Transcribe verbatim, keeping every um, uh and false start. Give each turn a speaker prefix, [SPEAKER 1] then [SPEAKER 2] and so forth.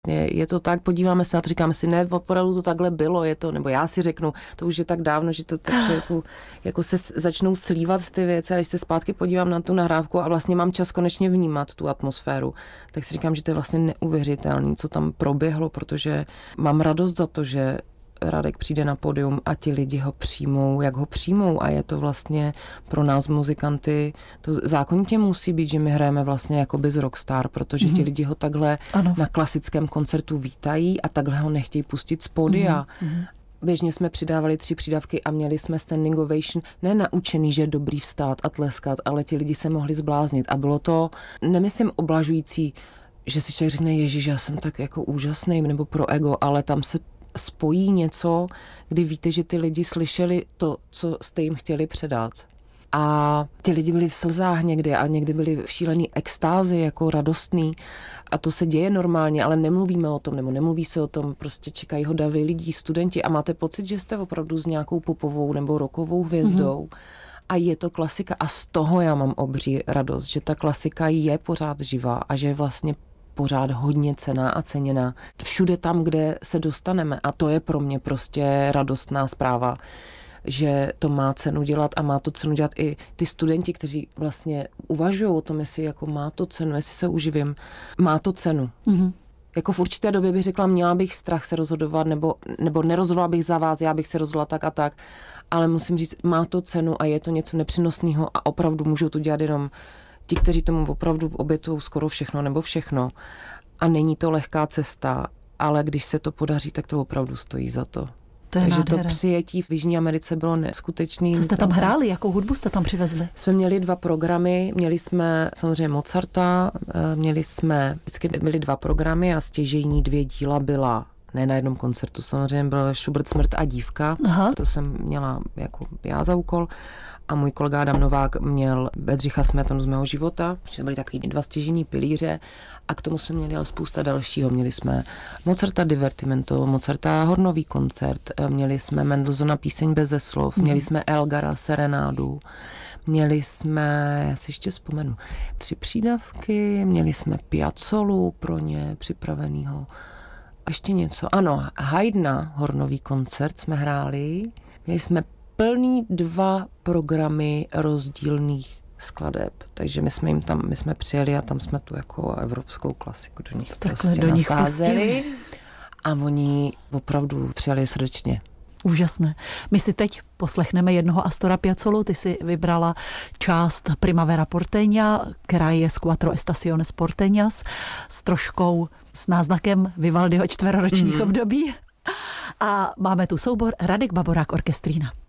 [SPEAKER 1] Je, je to tak, podíváme se na to, říkáme si, ne, opravdu to takhle bylo, je to, nebo já si řeknu, to už je tak dávno, že to tak jako, jako se začnou slívat ty věci, a když se zpátky podívám na tu nahrávku a vlastně mám čas konečně vnímat tu atmosféru, tak si říkám, že to je vlastně neuvěřitelné, co tam proběhlo, protože mám radost za to, že Radek přijde na pódium a ti lidi ho přijmou, jak ho přijmou, a je to vlastně pro nás muzikanty, to zákonitě musí být, že my hrajeme vlastně jakoby z rockstar, protože mm-hmm. ti lidi ho takhle ano. na klasickém koncertu vítají a takhle ho nechtějí pustit z pódia. Mm-hmm. Běžně jsme přidávali tři přídavky a měli jsme standing ovation, ne naučený, že je dobrý vstát a tleskat, ale ti lidi se mohli zbláznit a bylo to, nemyslím oblažující, že si člověk řekne, ježiš, já jsem tak jako úžasný, nebo pro ego, ale tam se spojí něco, kdy víte, že ty lidi slyšeli to, co jste jim chtěli předat. A ti lidi byli v slzách někdy a někdy byli v šílený extázi, jako radostný. A to se děje normálně, ale nemluvíme o tom, nebo nemluví se o tom, prostě čekají ho davy lidí, studenti a máte pocit, že jste opravdu s nějakou popovou nebo rockovou hvězdou. Mm-hmm. A je to klasika a z toho já mám obří radost, že ta klasika je pořád živá a že je vlastně pořád hodně cenná a ceněná. Všude tam, kde se dostaneme. A to je pro mě prostě radostná zpráva, že to má cenu dělat a má to cenu dělat i ty studenti, kteří vlastně uvažují o tom, jestli jako má to cenu, jestli se uživím. Má to cenu. Mm-hmm. Jako v určité době bych řekla, měla bych strach se rozhodovat, nebo, nebo nerozhodovala bych za vás, já bych se rozhodla tak a tak. Ale musím říct, má to cenu a je to něco nepřenosného a opravdu můžou to dělat jenom ti, kteří tomu opravdu obětují skoro všechno nebo všechno. A není to lehká cesta, ale když se to podaří, tak to opravdu stojí za to.
[SPEAKER 2] To je
[SPEAKER 1] Takže
[SPEAKER 2] nádhera.
[SPEAKER 1] To přijetí v Jižní Americe bylo neskutečný.
[SPEAKER 2] Co jste tam hráli? Jakou hudbu jste tam přivezli?
[SPEAKER 1] Jsme měli dva programy, měli jsme samozřejmě Mozarta, měli jsme, vždycky byly dva programy a stěžejní dvě díla byla, ne na jednom koncertu, samozřejmě byl Schubert Smrt a dívka. Aha. To jsem měla jako já za úkol. A můj kolega Adam Novák měl Bedřicha Smetanu z mého života, že byly takový dva stěžejní pilíře a k tomu jsme měli ale spousta dalšího. Měli jsme Mozarta Divertimento, Mozarta Hornový koncert, měli jsme Mendelssohna Píseň beze slov, mm. měli jsme Elgara Serenádu, měli jsme, já si ještě vzpomenu, tři přídavky, měli jsme Piazzolu pro ně připravenýho. A ještě něco, ano, Haydna Hornový koncert jsme hráli, měli jsme plný dva programy rozdílných skladeb, takže my jsme jim tam, my jsme přijeli a tam jsme tu jako evropskou klasiku do nich
[SPEAKER 2] takhle
[SPEAKER 1] prostě
[SPEAKER 2] do nich
[SPEAKER 1] nasázeli a oni opravdu přijeli srdečně.
[SPEAKER 2] Úžasné. My si teď poslechneme jednoho Astora Piazzolu, ty si vybrala část Primavera Porteña, která je z Quattro Estaciones Porteñas, s troškou, s náznakem Vivaldiho čtveroročních mm. období. A máme tu soubor Radek Baborák Orkestrína.